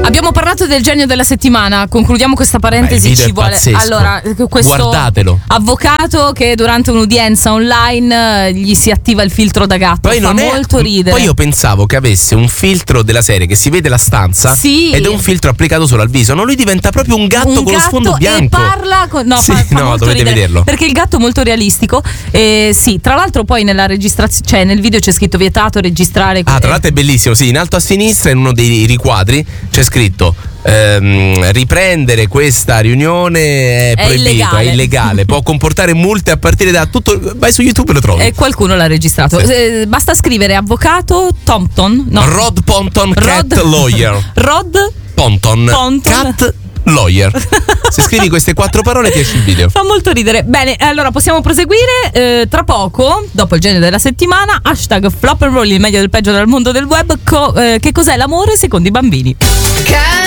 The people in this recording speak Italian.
Abbiamo parlato del genio della settimana, concludiamo questa parentesi. Ci vuole. Allora, questo guardatelo. avvocato che durante un'udienza online gli si attiva il filtro da gatto. Poi fa molto ridere. Poi io pensavo che avesse un filtro della serie che si vede la stanza, sì, ed è un filtro applicato solo al viso. No, lui diventa proprio un gatto con lo sfondo bianco. E parla no, sì, fa no, molto dovete ridere, vederlo. perché il gatto è molto realistico. Sì, tra l'altro poi nella registrazione, cioè nel video c'è scritto vietato registrare. Tra l'altro è bellissimo, sì, in alto a sinistra in uno dei riquadri c'è scritto riprendere questa riunione è proibito, è illegale, può comportare multe a partire da tutto. Vai su YouTube e lo trovi. E qualcuno l'ha registrato. Sì. Basta scrivere avvocato Thompson, no. Rod Ponton Cat Lawyer. Rod Ponton Cat Lawyer. Se scrivi queste 4 parole ti esce il video. Fa molto ridere. Bene, allora possiamo proseguire. Tra poco, dopo il genio della settimana, hashtag Flop and Roll, il meglio del peggio dal mondo del web. Che cos'è l'amore secondo i bambini?